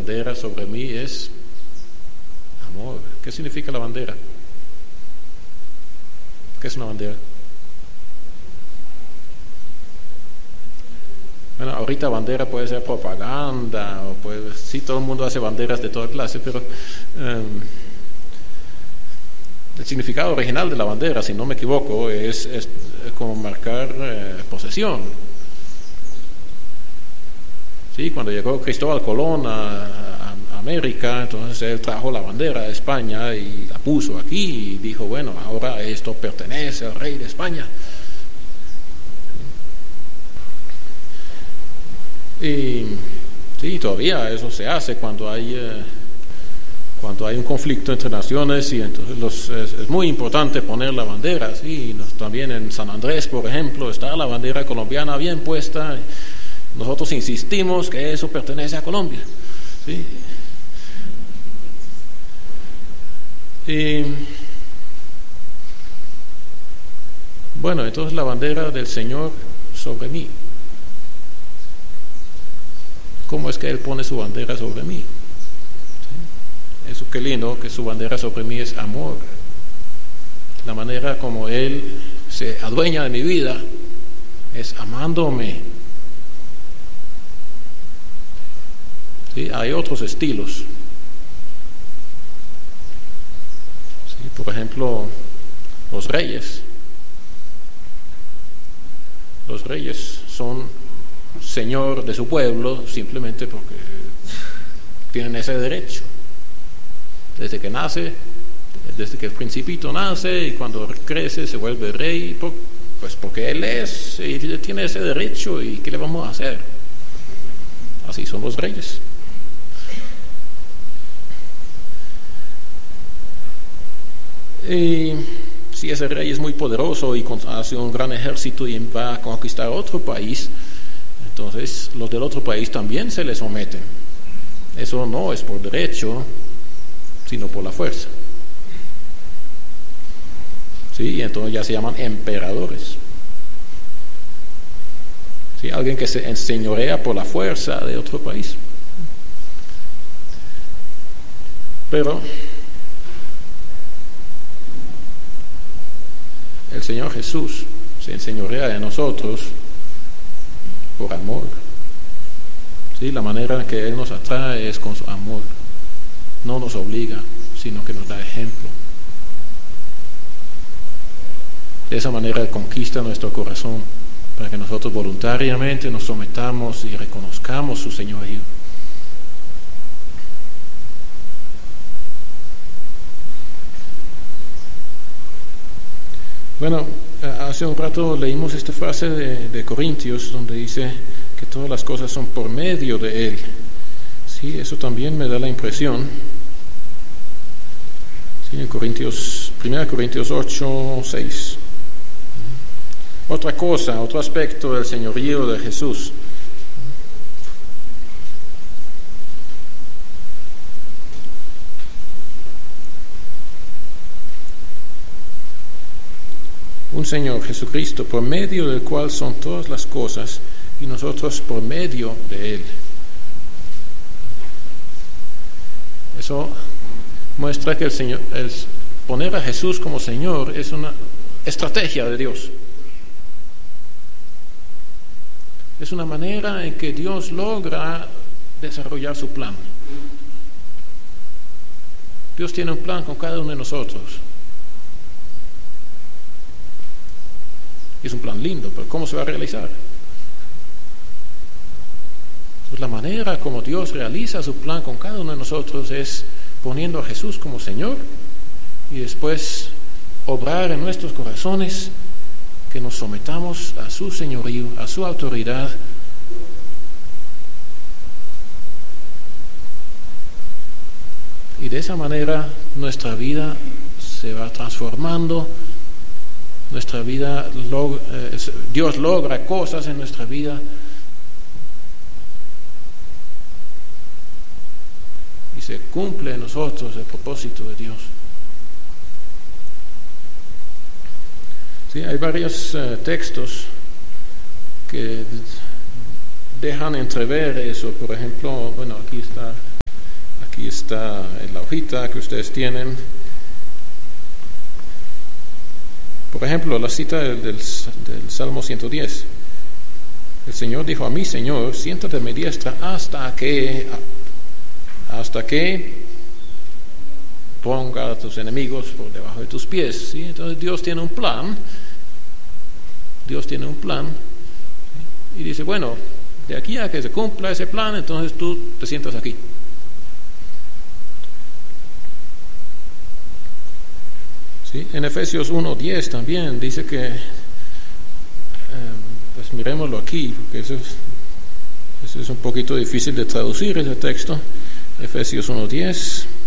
bandera sobre mí es amor. ¿Qué significa la bandera? ¿Qué es una bandera? Bueno, ahorita bandera puede ser propaganda, o sí, todo el mundo hace banderas de toda clase, pero el significado original de la bandera, si no me equivoco, es como marcar posesión. Sí, cuando llegó Cristóbal Colón a América, entonces él trajo la bandera de España y la puso aquí y dijo, bueno, ahora esto pertenece al rey de España. Y sí, todavía eso se hace cuando hay un conflicto entre naciones, y entonces es muy importante poner la bandera. Sí, también en San Andrés, por ejemplo, está la bandera colombiana bien puesta. Nosotros insistimos que eso pertenece a Colombia. Sí. Y bueno, entonces la bandera del Señor sobre mí. ¿Cómo es que Él pone su bandera sobre mí? ¿Sí? Eso, qué lindo, que su bandera sobre mí es amor. La manera como Él se adueña de mi vida es amándome. ¿Sí? Hay otros estilos. ¿Sí? Por ejemplo, los reyes. Los reyes son señor de su pueblo simplemente porque tienen ese derecho. Desde que el principito nace y cuando crece se vuelve rey, pues porque él es y tiene ese derecho, y ¿qué le vamos a hacer? Así son los reyes. Y si ese rey es muy poderoso y hace un gran ejército y va a conquistar otro país, entonces los del otro país también se le someten. Eso no es por derecho, sino por la fuerza. Sí, y entonces ya se llaman emperadores. Sí, alguien que se enseñorea por la fuerza de otro país. Pero el Señor Jesús se enseñorea de nosotros por amor. Sí, la manera en que Él nos atrae es con su amor. No nos obliga, sino que nos da ejemplo. De esa manera Él conquista nuestro corazón, para que nosotros voluntariamente nos sometamos y reconozcamos su señorío. Bueno, hace un rato leímos esta frase de Corintios, donde dice que todas las cosas son por medio de Él. Sí, eso también me da la impresión. Sí, en 1 Corintios 8, 6. Otra cosa, otro aspecto del señorío de Jesús. Un Señor Jesucristo, por medio del cual son todas las cosas, y nosotros por medio de Él. Eso muestra que el poner a Jesús como Señor es una estrategia de Dios. Es una manera en que Dios logra desarrollar su plan. Dios tiene un plan con cada uno de nosotros. Es un plan lindo, pero ¿cómo se va a realizar? Pues la manera como Dios realiza su plan con cada uno de nosotros es poniendo a Jesús como Señor, y después obrar en nuestros corazones que nos sometamos a su señorío, a su autoridad. Y de esa manera nuestra vida se va transformando. Nuestra vida, Dios logra cosas en nuestra vida, y se cumple en nosotros el propósito de Dios. Sí, hay varios textos que dejan entrever eso. Por ejemplo, bueno, aquí está Aquí está en la hojita que ustedes tienen. Por ejemplo, la cita del Salmo 110. El Señor dijo a mi Señor, siéntate a mi diestra hasta que ponga a tus enemigos por debajo de tus pies. ¿Sí? Entonces Dios tiene un plan. Y dice, bueno, de aquí a que se cumpla ese plan, entonces tú te sientas aquí. ¿Sí? En Efesios 1:10 también dice que, pues miremoslo aquí, porque eso es un poquito difícil de traducir ese texto. Efesios 1:10.